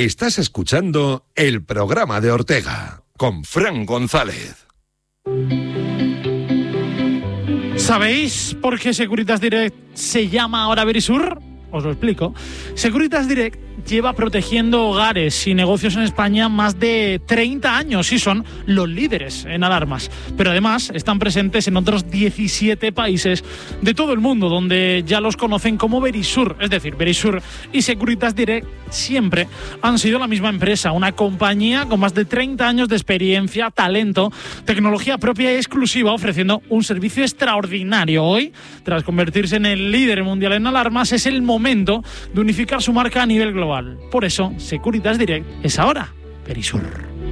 Estás escuchando el programa de Ortega con Fran González. ¿Sabéis por qué Securitas Direct se llama ahora Verisur? Os lo explico. Securitas Direct lleva protegiendo hogares y negocios en España más de 30 años y son los líderes en alarmas. Pero además están presentes en otros 17 países de todo el mundo, donde ya los conocen como Verisur. Es decir, Verisur y Securitas Direct siempre han sido la misma empresa, una compañía con más de 30 años de experiencia, talento, tecnología propia y exclusiva, ofreciendo un servicio extraordinario. Hoy, tras convertirse en el líder mundial en alarmas, es el momento de unificar su marca a nivel global. Por eso, Securitas Direct es ahora Verisur.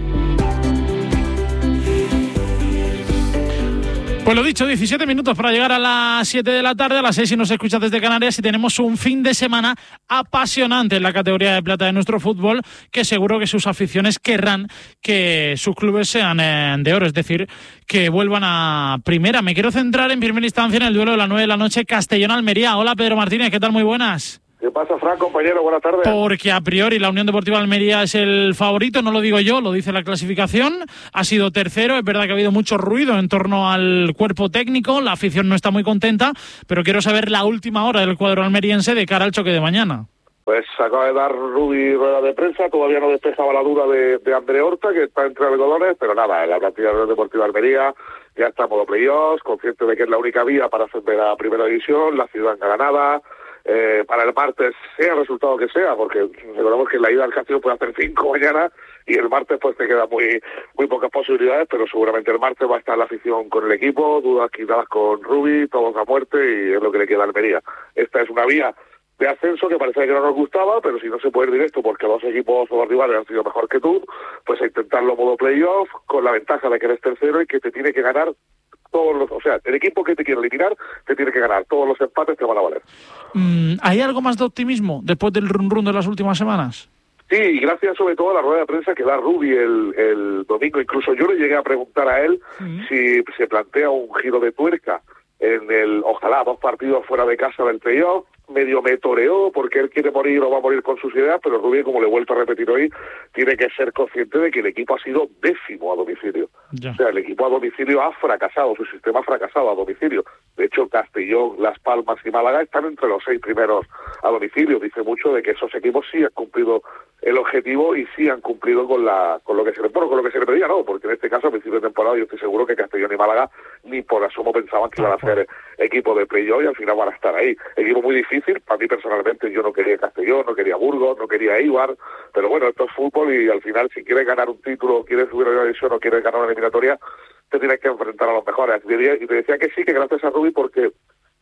Pues lo dicho, 17 minutos para llegar a las 7 de la tarde, a las 6 si nos escuchas desde Canarias, y tenemos un fin de semana apasionante en la categoría de plata de nuestro fútbol, que seguro que sus aficiones querrán que sus clubes sean de oro, es decir, que vuelvan a primera. Me quiero centrar en primera instancia en el duelo de las 9 de la noche, Castellón-Almería. Hola, Pedro Martínez, ¿qué tal? Muy buenas. ¿Qué pasa, Fran, compañero? Buenas tardes. Porque a priori la Unión Deportiva Almería es el favorito, no lo digo yo, lo dice la clasificación. Ha sido tercero, es verdad que ha habido mucho ruido en torno al cuerpo técnico, la afición no está muy contenta, pero quiero saber la última hora del cuadro almeriense de cara al choque de mañana. Pues acaba de dar Rubi rueda de prensa, todavía no despejaba la duda de André Horta, que está entre algodones, pero nada, la plantilla de la Unión Deportiva Almería ya está en modo playoffs, consciente de que es la única vía para ascender a primera división, la ciudad engalanada. Para el martes, sea el resultado que sea, porque recordemos que la ida al Castillo puede hacer 5 mañana y el martes pues te quedan muy pocas posibilidades, pero seguramente el martes va a estar la afición con el equipo, dudas quitadas con Rubi, todos a muerte, y es lo que le queda a Almería. Esta es una vía de ascenso que parece que no nos gustaba, pero si no se puede ir directo porque los equipos o los rivales han sido mejor que tú, pues a intentarlo modo playoff, con la ventaja de que eres tercero y que te tiene que ganar todos los, o sea, el equipo que te quiere eliminar te tiene que ganar, todos los empates te van a valer. ¿Hay algo más de optimismo después del run de las últimas semanas? Sí, y gracias sobre todo a la rueda de prensa que da Rubi el domingo. Incluso yo le llegué a preguntar a él si se plantea un giro de tuerca en ojalá 2 partidos fuera de casa del playoff. Medio me toreó porque él quiere morir o va a morir con sus ideas, pero Rubi, como le he vuelto a repetir hoy, tiene que ser consciente de que el equipo ha sido 10º a domicilio. Ya. O sea, el equipo a domicilio ha fracasado, su sistema ha fracasado a domicilio. De hecho, Castellón, Las Palmas y Málaga están entre los 6 primeros a domicilio. Dice mucho de que esos equipos sí han cumplido el objetivo y sí han cumplido con lo que se le pedía, no, porque en este caso a principio de temporada yo estoy seguro que Castellón y Málaga ni por asomo pensaban que iban a hacer equipo de playoff y al final van a estar ahí. Equipo muy difícil, para mí personalmente yo no quería Castellón, no quería Burgos, no quería Eibar, pero bueno, esto es fútbol y al final si quieres ganar un título, quieres subir a la división o quieres ganar una eliminatoria, te tienes que enfrentar a los mejores. Y te decía que sí, que gracias a Rubi, porque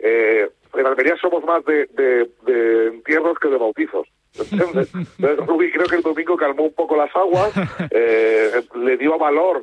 en Almería somos más de entierros que de bautizos. ¿Entiendes? Entonces Rubi creo que el domingo calmó un poco las aguas, le dio valor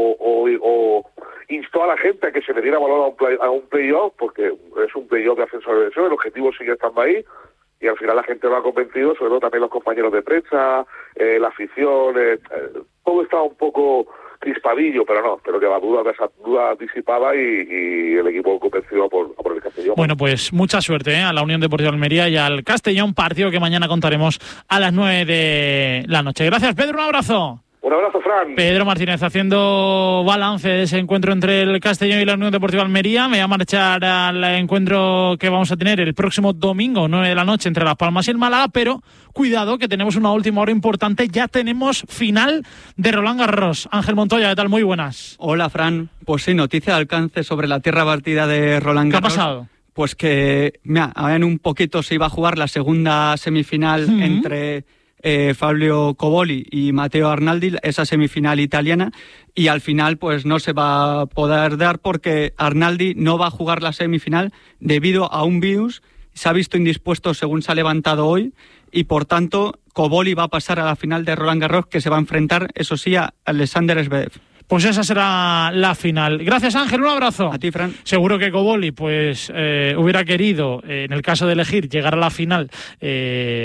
o instó a la gente a que se le diera valor a un playoff, porque es un playoff de ascenso a la división, el objetivo sigue estando ahí, y al final la gente lo ha convencido, sobre todo también los compañeros de prensa, la afición, todo está un poco crispadillo, pero que la duda disipada y el equipo convencido por el Castellón. Bueno, pues mucha suerte a la Unión Deportiva Almería y al Castellón, partido que mañana contaremos a las 9 de la noche. Gracias, Pedro, un abrazo. Un abrazo, Fran. Pedro Martínez haciendo balance de ese encuentro entre el Castellón y la Unión Deportiva Almería. Me voy a marchar al encuentro que vamos a tener el próximo domingo, 9 de la noche, entre Las Palmas y el Málaga, pero cuidado que tenemos una última hora importante. Ya tenemos final de Roland Garros. Ángel Montoya, ¿qué tal? Muy buenas. Hola, Fran. Pues sí, noticia de alcance sobre la tierra batida de Roland Garros. ¿Qué ha pasado? Pues que, mira, en un poquito se iba a jugar la segunda semifinal entre Fabio Cobolli y Matteo Arnaldi, esa semifinal italiana, y al final pues no se va a poder dar porque Arnaldi no va a jugar la semifinal debido a un virus. Se ha visto indispuesto según se ha levantado hoy y por tanto Cobolli va a pasar a la final de Roland Garros, que se va a enfrentar, eso sí, a Alexander Zverev. Pues esa será la final. Gracias, Ángel, un abrazo. A ti, Fran. Seguro que Cobolli pues hubiera querido, en el caso de elegir, llegar a la final de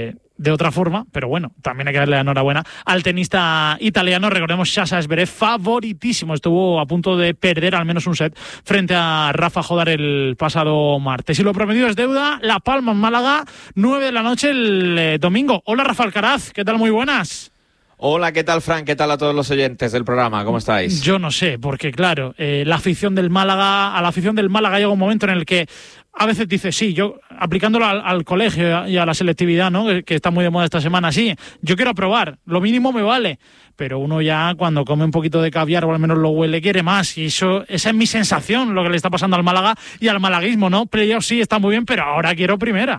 de otra forma, pero bueno, también hay que darle la enhorabuena al tenista italiano. Recordemos, Sasha Zverev, favoritísimo, estuvo a punto de perder al menos un set frente a Rafa Jodar el pasado martes. Y lo prometido es deuda. La Palma en Málaga, 9 de la noche el domingo. Hola, Rafa Alcaraz, ¿qué tal? Muy buenas. Hola, ¿qué tal, Fran? ¿Qué tal a todos los oyentes del programa? ¿Cómo estáis? Yo no sé, porque claro, a la afición del Málaga llega un momento en el que a veces dice, sí, yo aplicándolo al colegio y a la selectividad, ¿no? Que está muy de moda esta semana, sí, yo quiero aprobar, lo mínimo me vale, pero uno ya cuando come un poquito de caviar o al menos lo huele quiere más, y esa es mi sensación, lo que le está pasando al Málaga y al malaguismo, ¿no? Playoff sí está muy bien, pero ahora quiero primera.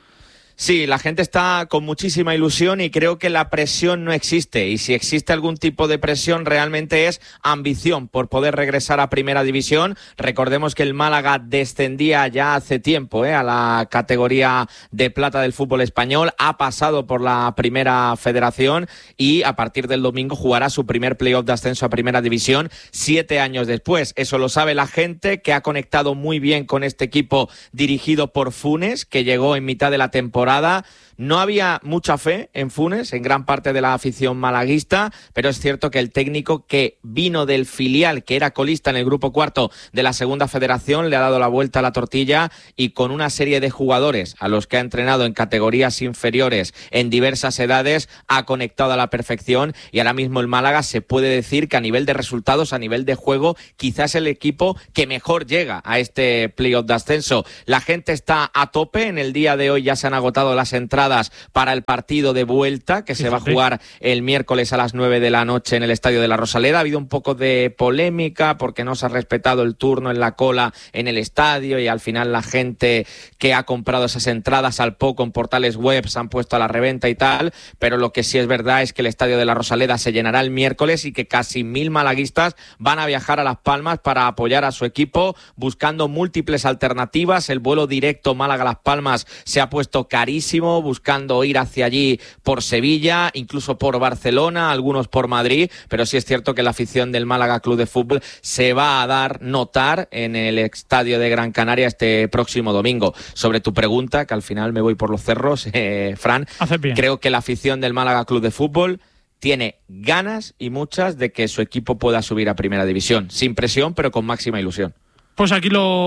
Sí, la gente está con muchísima ilusión y creo que la presión no existe. Y si existe algún tipo de presión, realmente es ambición por poder regresar a Primera División. Recordemos que el Málaga descendía ya hace tiempo a la categoría de plata del fútbol español. Ha pasado por la Primera Federación y a partir del domingo jugará su primer playoff de ascenso a Primera División 7 años después. Eso lo sabe la gente, que ha conectado muy bien con este equipo dirigido por Funes, que llegó en mitad de la temporada. No había mucha fe en Funes, en gran parte de la afición malaguista, pero es cierto que el técnico que vino del filial, que era colista en el grupo cuarto de la Segunda Federación, le ha dado la vuelta a la tortilla y con una serie de jugadores a los que ha entrenado en categorías inferiores en diversas edades, ha conectado a la perfección y ahora mismo el Málaga se puede decir que a nivel de resultados, a nivel de juego, quizás el equipo que mejor llega a este playoff de ascenso. La gente está a tope, en el día de hoy ya se han agotado las entradas para el partido de vuelta que se va a jugar el miércoles a las 9 de la noche en el Estadio de la Rosaleda. Ha habido un poco de polémica porque no se ha respetado el turno en la cola en el estadio y al final la gente que ha comprado esas entradas al poco en portales web se han puesto a la reventa y tal, pero lo que sí es verdad es que el Estadio de la Rosaleda se llenará el miércoles y que casi 1000 malaguistas van a viajar a Las Palmas para apoyar a su equipo buscando múltiples alternativas. El vuelo directo Málaga-Las Palmas se ha puesto carísimo, buscando ir hacia allí por Sevilla, incluso por Barcelona, algunos por Madrid, pero sí es cierto que la afición del Málaga Club de Fútbol se va a dar notar en el estadio de Gran Canaria este próximo domingo. Sobre tu pregunta, que al final me voy por los cerros, Fran, creo que la afición del Málaga Club de Fútbol tiene ganas y muchas de que su equipo pueda subir a Primera División, sin presión, pero con máxima ilusión. Pues aquí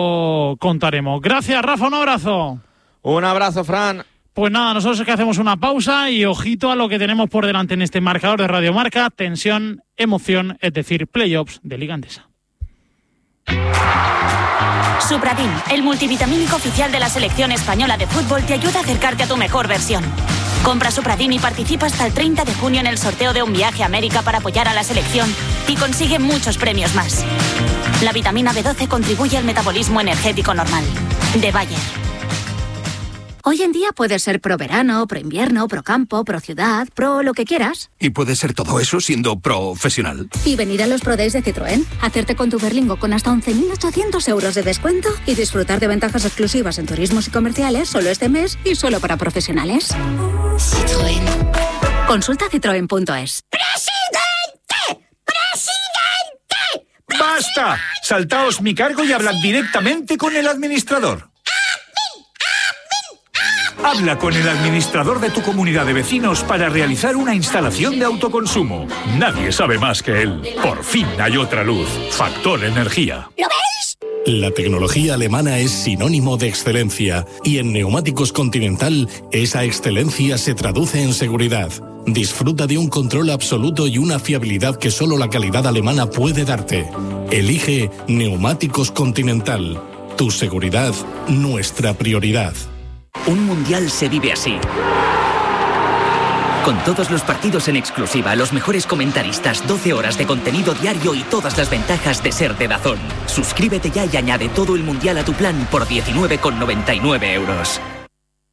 lo contaremos. Gracias, Rafa, un abrazo. Un abrazo, Fran. Pues nada, nosotros es que hacemos una pausa y ojito a lo que tenemos por delante en este marcador de Radio Marca. Tensión, emoción, es decir, playoffs de Liga Endesa. Supradin, el multivitamínico oficial de la selección española de fútbol, te ayuda a acercarte a tu mejor versión. Compra Supradin y participa hasta el 30 de junio en el sorteo de un viaje a América para apoyar a la selección y consigue muchos premios más. La vitamina B12 contribuye al metabolismo energético normal. De Bayer. Hoy en día puedes ser pro verano, pro invierno, pro campo, pro ciudad, pro lo que quieras. Y puedes ser todo eso siendo profesional. Y venir a los Pro Days de Citroën, hacerte con tu Berlingo con hasta 11.800 euros de descuento y disfrutar de ventajas exclusivas en turismos y comerciales solo este mes y solo para profesionales. Citroën. Consulta citroen.es. ¡Presidente! ¡Presidente! ¡Basta! Saltaos mi cargo y hablad directamente con el administrador. Habla con el administrador de tu comunidad de vecinos para realizar una instalación de autoconsumo. Nadie sabe más que él. Por fin hay otra luz. Factor Energía. ¿Lo veis? La tecnología alemana es sinónimo de excelencia y en Neumáticos Continental esa excelencia se traduce en seguridad. Disfruta de un control absoluto y una fiabilidad que solo la calidad alemana puede darte. Elige Neumáticos Continental. Tu seguridad, nuestra prioridad. Un mundial se vive así. Con todos los partidos en exclusiva, los mejores comentaristas, 12 horas de contenido diario y todas las ventajas de ser de DAZN. Suscríbete ya y añade todo el mundial a tu plan por 19,99 €.